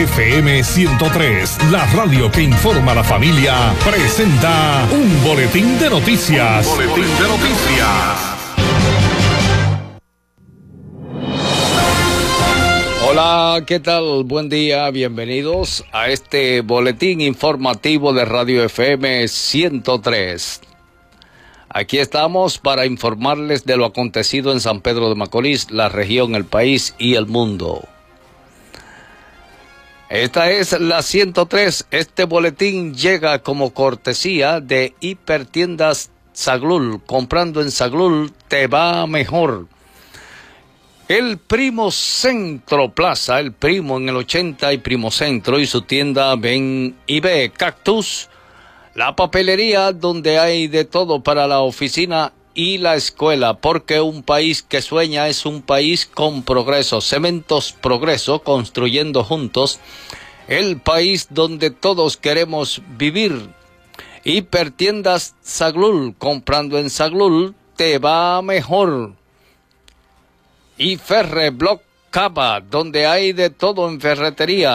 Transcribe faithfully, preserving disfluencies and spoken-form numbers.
F M ciento tres, la radio que informa a la familia, presenta un boletín de noticias. Un boletín de noticias. Hola, ¿qué tal? Buen día, bienvenidos a este boletín informativo de Radio F M ciento tres. Aquí estamos para informarles de lo acontecido en San Pedro de Macorís, la región, el país y el mundo. Esta es la ciento tres. Este boletín llega como cortesía de Hipertiendas Saglul. Comprando en Saglul te va mejor. El Primo Centro Plaza, el Primo en el ochenta y Primo Centro y su tienda Ven y Ve. Cactus, la papelería donde hay de todo para la oficina y la escuela, porque un país que sueña es un país con progreso. Cementos Progreso, construyendo juntos el país donde todos queremos vivir. Hipertiendas Saglul, comprando en Saglul te va mejor. Y Ferreblock Cava, donde hay de todo en ferretería.